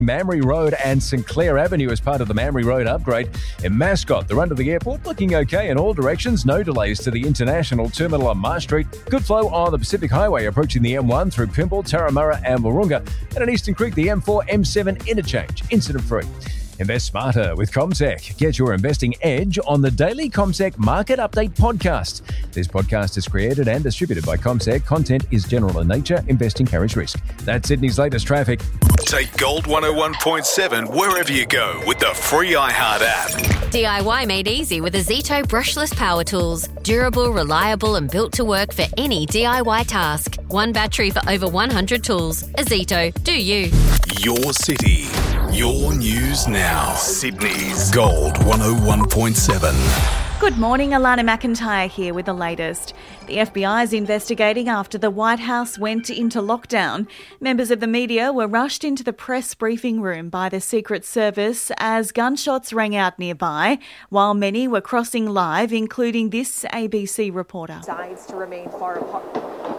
Mamre Road and St Clair Avenue as part of the Mamre Road upgrade. In Mascot, the run to the airport looking okay in all directions. No delays to the International Terminal on Marsh Street. Good flow on the Pacific Highway approaching the M1 through Pymble, Turramurra and Wahroonga. And in Eastern Creek, the M4, M7 interchange, incident-free. Invest smarter with CommSec. Get your investing edge on the daily CommSec Market Update podcast. This podcast is created and distributed by CommSec. Content is general in nature. Investing carries risk. That's Sydney's latest traffic. Take Gold 101.7 wherever you go with the free iHeart app. DIY made easy with Azito brushless power tools. Durable, reliable and built to work for any DIY task. One battery for over 100 tools. Azito, do you. Your city, your news now. Sydney's Gold 101.7. Good morning, Alana McIntyre here with the latest. The FBI is investigating after the White House went into lockdown. Members of the media were rushed into the press briefing room by the Secret Service as gunshots rang out nearby, while many were crossing live, including this ABC reporter. Sides to remain far apart.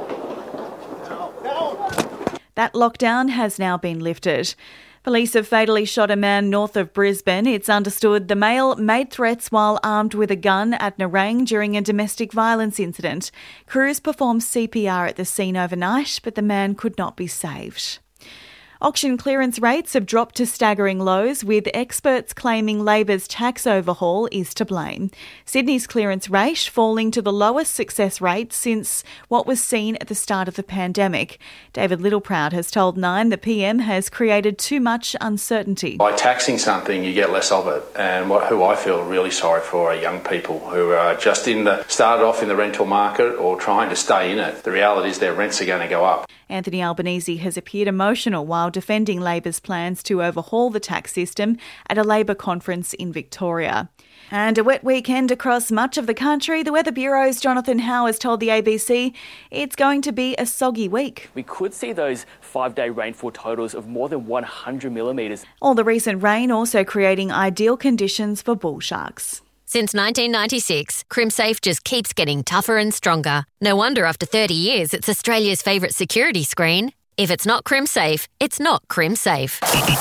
That lockdown has now been lifted. Police have fatally shot a man north of Brisbane. It's understood the male made threats while armed with a gun at Nerang during a domestic violence incident. Crews performed CPR at the scene overnight, but the man could not be saved. Auction clearance rates have dropped to staggering lows, with experts claiming Labor's tax overhaul is to blame. Sydney's clearance rate falling to the lowest success rate since what was seen at the start of the pandemic. David Littleproud has told Nine the PM has created too much uncertainty. By taxing something, you get less of it. And who I feel really sorry for are young people who are just started off in the rental market or trying to stay in it. The reality is their rents are going to go up. Anthony Albanese has appeared emotional while defending Labor's plans to overhaul the tax system at a Labor conference in Victoria. And a wet weekend across much of the country. The Weather Bureau's Jonathan Howe has told the ABC it's going to be a soggy week. We could see those 5-day rainfall totals of more than 100 millimetres. All the recent rain also creating ideal conditions for bull sharks. Since 1996, CrimSafe just keeps getting tougher and stronger. No wonder after 30 years it's Australia's favourite security screen. If it's not CrimSafe, it's not CrimSafe.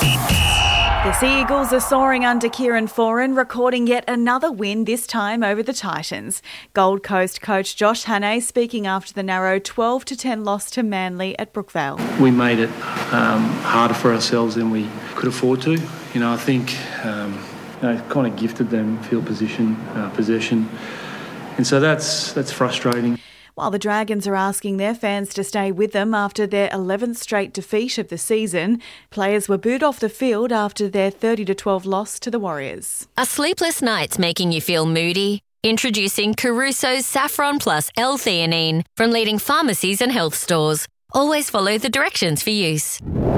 The Sea Eagles are soaring under Kieran Foran, recording yet another win, this time over the Titans. Gold Coast coach Josh Hannay speaking after the narrow 12-10 loss to Manly at Brookvale. We made it harder for ourselves than we could afford to. I think kind of gifted them field position, possession. And so that's frustrating. While the Dragons are asking their fans to stay with them after their 11th straight defeat of the season, players were booed off the field after their 30-12 loss to the Warriors. Are sleepless nights making you feel moody? Introducing Caruso's Saffron Plus L-theanine from leading pharmacies and health stores. Always follow the directions for use.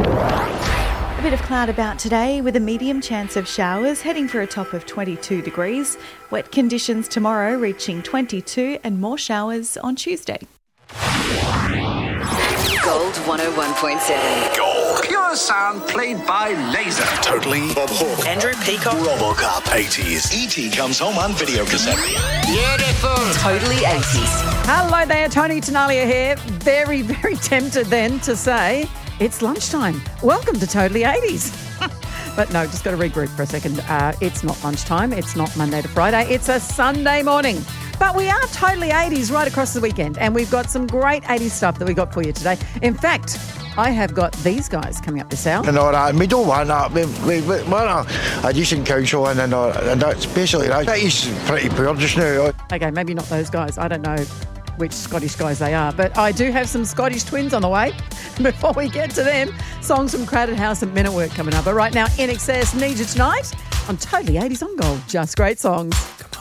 A bit of cloud about today with a medium chance of showers, heading for a top of 22 degrees. Wet conditions tomorrow reaching 22 and more showers on Tuesday. Gold 101.7. Gold. Pure sound played by laser. Totally. Bob Hawke. Andrew Peacock. RoboCop 80s. E.T. comes home on video cassette. Beautiful. Totally 80s. Hello there, Tony Tenalia here. Very, very tempted then to say it's lunchtime. Welcome to Totally 80s. But no, just got to regroup for a second. It's not lunchtime. It's not Monday to Friday. It's a Sunday morning. But we are Totally 80s right across the weekend. And we've got some great 80s stuff that we got for you today. In fact, I have got these guys coming up this hour. And all that. We don't want that. We want a decent council and that's basically that. That is pretty poor just now. Okay, maybe not those guys. I don't know which Scottish guys they are, but I do have some Scottish twins on the way. Before we get to them, songs from Crowded House and Men at Work coming up. But right now, INXS Need You Tonight on Totally 80s on Gold. Just great songs.